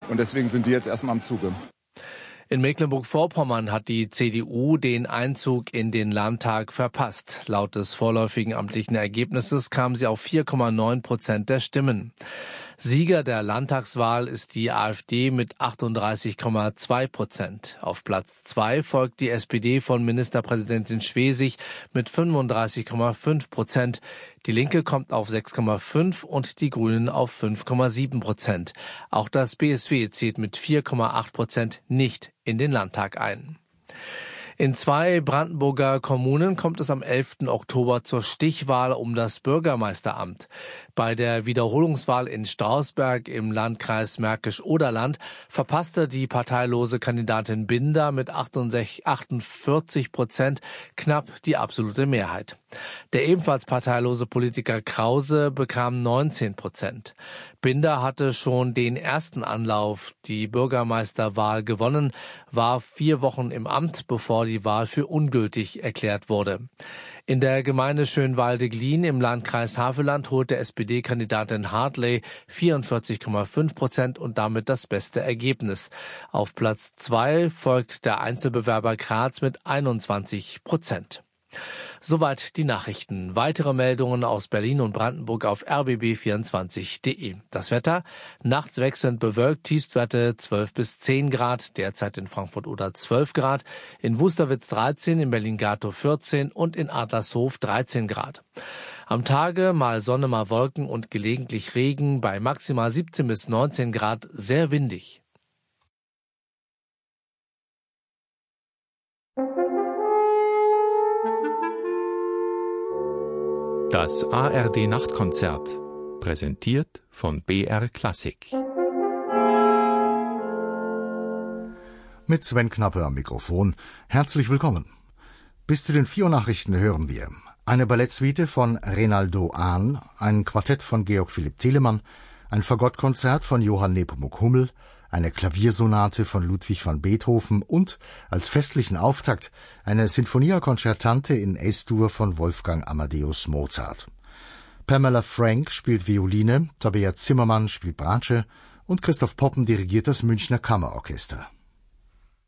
Und deswegen sind die jetzt erstmal am Zuge. In Mecklenburg-Vorpommern hat die CDU den Einzug in den Landtag verpasst. Laut des vorläufigen amtlichen Ergebnisses kam sie auf 4,9% der Stimmen. Sieger der Landtagswahl ist die AfD mit 38,2%. Auf Platz 2 folgt die SPD von Ministerpräsidentin Schwesig mit 35,5%. Die Linke kommt auf 6,5% und die Grünen auf 5,7%. Auch das BSW zieht mit 4,8% nicht in den Landtag ein. In 2 Brandenburger Kommunen kommt es am 11. Oktober zur Stichwahl um das Bürgermeisteramt. Bei der Wiederholungswahl in Strausberg im Landkreis Märkisch-Oderland verpasste die parteilose Kandidatin Binder mit 48% knapp die absolute Mehrheit. Der ebenfalls parteilose Politiker Krause bekam 19%. Binder hatte schon den ersten Anlauf die Bürgermeisterwahl gewonnen, war 4 Wochen im Amt, bevor die Wahl für ungültig erklärt wurde. In der Gemeinde Schönwalde-Glien im Landkreis Havelland holte SPD-Kandidatin Hartley 44,5% und damit das beste Ergebnis. Auf Platz 2 folgt der Einzelbewerber Graz mit 21%. Soweit die Nachrichten. Weitere Meldungen aus Berlin und Brandenburg auf rbb24.de. Das Wetter: nachts wechselnd bewölkt, Tiefstwerte 12 bis 10 Grad, derzeit in Frankfurt oder 12 Grad, in Wusterwitz 13, in Berlin-Gatow 14 und in Adlershof 13 Grad. Am Tage mal Sonne, mal Wolken und gelegentlich Regen, bei maximal 17 bis 19 Grad, sehr windig. Das ARD-Nachtkonzert, präsentiert von BR Klassik. Mit Sven Knappe am Mikrofon. Herzlich willkommen. Bis zu den 4 Nachrichten hören wir eine Ballettsuite von Renaldo Ahn, ein Quartett von Georg Philipp Telemann, ein Fagottkonzert von Johann Nepomuk Hummel, eine Klaviersonate von Ludwig van Beethoven und als festlichen Auftakt eine Sinfonia Concertante in Es-Dur von Wolfgang Amadeus Mozart. Pamela Frank spielt Violine, Tabea Zimmermann spielt Bratsche und Christoph Poppen dirigiert das Münchner Kammerorchester.